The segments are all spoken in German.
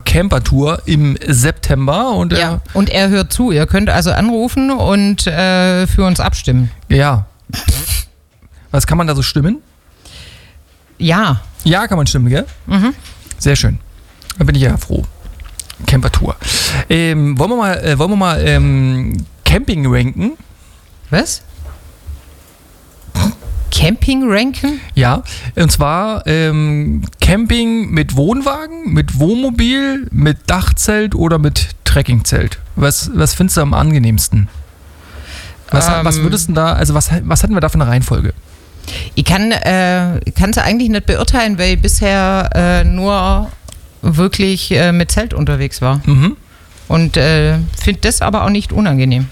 Campertour im September. Und und er hört zu. Ihr könnt also anrufen und für uns abstimmen. Ja. Was kann man da so stimmen? Ja. Ja, kann man stimmen, gell? Mhm. Sehr schön. Da bin ich ja froh. Campertour. Wollen wir mal Camping ranken? Was? Camping ranken? Ja, und zwar Camping mit Wohnwagen, mit Wohnmobil, mit Dachzelt oder mit Trekkingzelt. Was findest du am angenehmsten? Was würdest du da, also was hatten wir da für eine Reihenfolge? Ich kann es eigentlich nicht beurteilen, weil ich bisher nur wirklich mit Zelt unterwegs war. Mhm. Und finde das aber auch nicht unangenehm.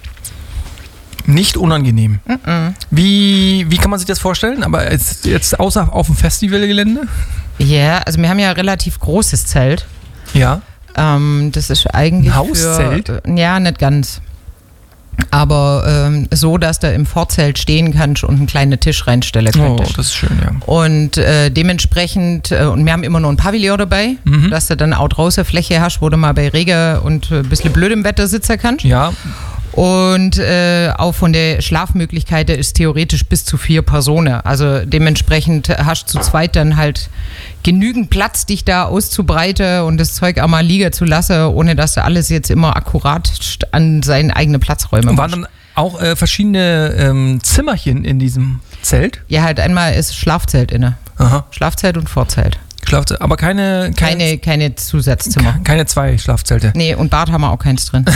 Nicht unangenehm. Mhm. Wie kann man sich das vorstellen? Aber jetzt außer auf dem Festivalgelände? Ja, also wir haben ja ein relativ großes Zelt. Ja. Das ist eigentlich ein Hauszelt? Ja, nicht ganz. Aber so, dass du im Vorzelt stehen kannst und einen kleinen Tisch reinstellen könntest. Oh, das ist schön, ja. Und dementsprechend, und wir haben immer noch ein Pavillon dabei, dass du dann auch draußen Fläche hast, wo du mal bei Regen und ein bisschen blödem Wetter sitzen kannst. Ja. Und auch von der Schlafmöglichkeit ist theoretisch bis zu 4 Personen. Also dementsprechend hast du zu zweit dann halt genügend Platz, dich da auszubreiten und das Zeug auch mal liegen zu lassen, ohne dass du alles jetzt immer akkurat an seinen eigenen Platzräumen waren dann auch verschiedene Zimmerchen in diesem Zelt? Ja, halt einmal ist Schlafzelt inne. Aha. Schlafzelt und Vorzelt. Schlafzelt, aber keine Zusatzzimmer. Keine 2 Schlafzelte. Nee, und Bad haben wir auch keins drin.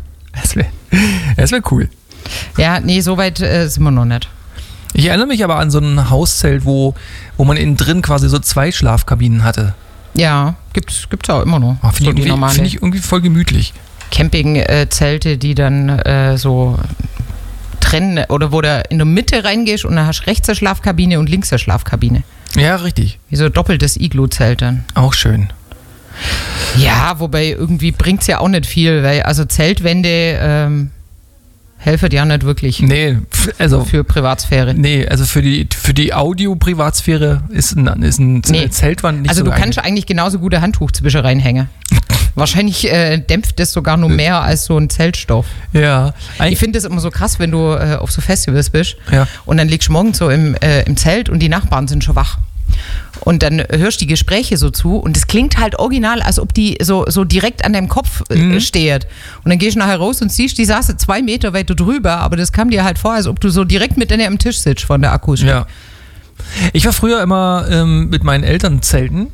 Das wär cool. Ja, nee, so weit sind wir noch nicht. Ich erinnere mich aber an so ein Hauszelt, wo man innen drin quasi so 2 Schlafkabinen hatte. Ja, gibt's auch immer noch. Finde ich irgendwie voll gemütlich. Campingzelte, die dann so trennen, oder wo du in der Mitte reingehst und dann hast du rechts eine Schlafkabine und links eine Schlafkabine. Ja, richtig. Wie so ein doppeltes Iglu-Zelt dann. Auch schön. Ja, wobei irgendwie bringt es ja auch nicht viel, weil also Zeltwände helfen ja nicht wirklich. Nee, also für Privatsphäre. Nee, also für die Audio-Privatsphäre ist ein Zeltwand nicht also so. Also du kannst eigentlich genauso gute Handtuch zwischen reinhängen. Wahrscheinlich dämpft das sogar noch mehr als so ein Zeltstoff. Ja. Ich finde das immer so krass, wenn du auf so Festivals bist und dann liegst du morgens so im Zelt und die Nachbarn sind schon wach. Und dann hörst du die Gespräche so zu und es klingt halt original, als ob die so direkt an deinem Kopf steht. Und dann gehst du nachher raus und siehst, die saßen 2 Meter weiter drüber, aber das kam dir halt vor, als ob du so direkt mit denen am Tisch sitzt von der Akustik. Ja. Ich war früher immer mit meinen Eltern zelten.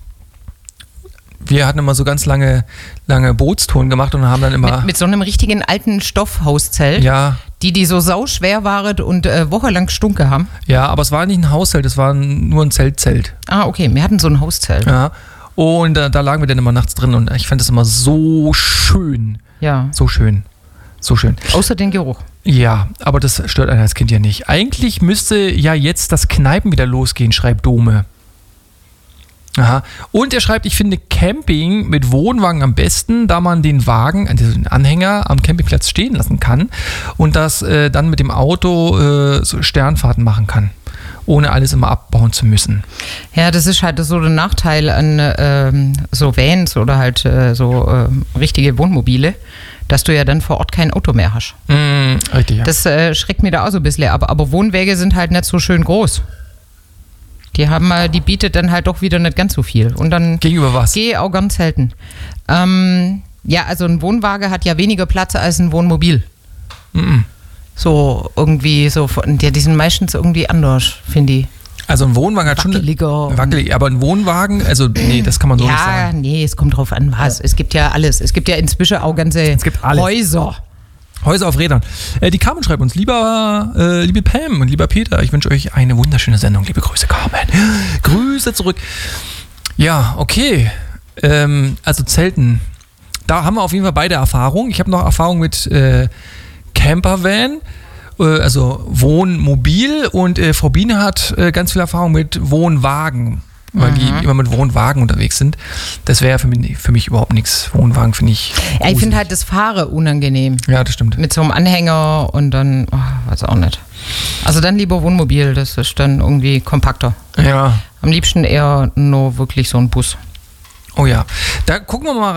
Wir hatten immer so ganz lange Bootstouren gemacht und haben dann immer... Mit so einem richtigen alten Stoffhauszelt, die so sauschwer waren und wochenlang gestunken haben. Ja, aber es war nicht ein Hauszelt, es war nur ein Zeltzelt. Ah, okay, wir hatten so ein Hauszelt. Ja, und da lagen wir dann immer nachts drin und ich fand das immer so schön. Ja. So schön. So schön. Außer den Geruch. Ja, aber das stört einen als Kind ja nicht. Eigentlich müsste ja jetzt das Kneipen wieder losgehen, schreibt Dome. Aha. Und er schreibt, ich finde Camping mit Wohnwagen am besten, da man den Wagen, also den Anhänger am Campingplatz stehen lassen kann und das dann mit dem Auto so Sternfahrten machen kann, ohne alles immer abbauen zu müssen. Ja, das ist halt so der Nachteil an so Vans oder halt richtige Wohnmobile, dass du ja dann vor Ort kein Auto mehr hast. Richtig, ja. Das schreckt mir da auch so ein bisschen ab, aber Wohnwäge sind halt nicht so schön groß. Die bietet dann halt doch wieder nicht ganz so viel. Und dann gegenüber was? Gehe auch ganz selten. Ja, also ein Wohnwagen hat ja weniger Platz als ein Wohnmobil. So irgendwie die sind meistens irgendwie anders, finde ich. Also ein Wohnwagen hat wackelig, aber ein Wohnwagen, also nee, das kann man so nicht sagen. Ja, nee, es kommt drauf an, was. Es gibt ja alles. Es gibt ja inzwischen auch ganze Häuser. Häuser auf Rädern. Die Carmen schreibt uns, liebe Pam und lieber Peter, ich wünsche euch eine wunderschöne Sendung. Liebe Grüße, Carmen. Grüße zurück. Ja, okay. Also Zelten. Da haben wir auf jeden Fall beide Erfahrung. Ich habe noch Erfahrung mit Campervan, also Wohnmobil, und Frau Biene hat ganz viel Erfahrung mit Wohnwagen, weil die immer mit Wohnwagen unterwegs sind. Das wäre für mich überhaupt nichts. Wohnwagen finde ich gruselig. Ja, ich finde halt das Fahren unangenehm. Ja, das stimmt. Mit so einem Anhänger und dann, weiß auch nicht. Also dann lieber Wohnmobil, das ist dann irgendwie kompakter. Ja. Am liebsten eher nur wirklich so ein Bus. Oh ja. Da gucken wir mal